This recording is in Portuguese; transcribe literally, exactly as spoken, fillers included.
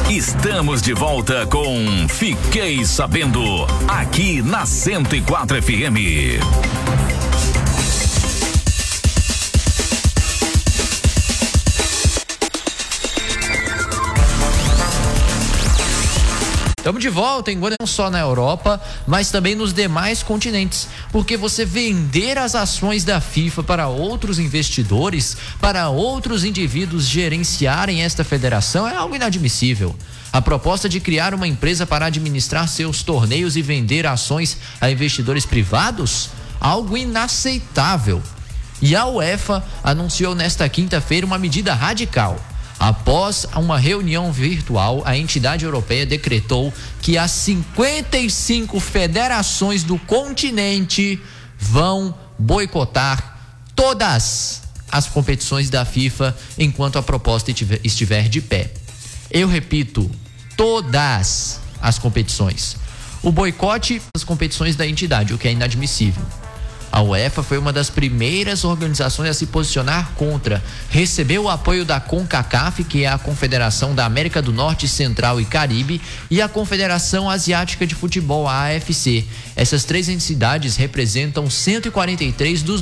Estamos de volta com Fiquei Sabendo, aqui na cento e quatro F M. Estamos de volta, enquanto não só na Europa, mas também nos demais continentes, porque você vender as ações da FIFA para outros investidores, para outros indivíduos gerenciarem esta federação é algo inadmissível. A proposta de criar uma empresa para administrar seus torneios e vender ações a investidores privados, algo inaceitável. E a UEFA anunciou nesta quinta-feira uma medida radical. Após uma reunião virtual, a entidade europeia decretou que as cinquenta e cinco federações do continente vão boicotar todas as competições da FIFA enquanto a proposta estiver de pé. Eu repito, todas as competições. O boicote das competições da entidade, o que é inadmissível. A UEFA foi uma das primeiras organizações a se posicionar contra. Recebeu o apoio da CONCACAF, que é a Confederação da América do Norte, Central e Caribe, e a Confederação Asiática de Futebol, a A F C. Essas três entidades representam cento e quarenta e três dos